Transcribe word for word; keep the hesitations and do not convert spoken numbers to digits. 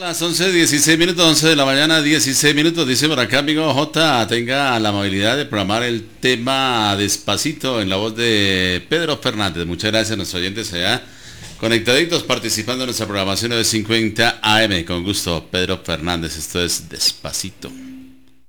Las once dieciséis minutos, once de la mañana, dieciséis minutos, dice por acá, amigo J, tenga la amabilidad de programar el tema Despacito en la voz de Pedro Fernández. Muchas gracias a nuestros oyentes allá, conectaditos, participando en nuestra programación de cincuenta A M. Con gusto, Pedro Fernández, esto es Despacito.